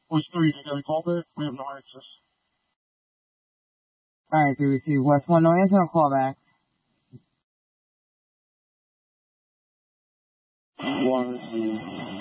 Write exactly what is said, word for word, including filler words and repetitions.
Was three, they got a call back? We have no access. Alright, three two. West one, no answer, no call back. One.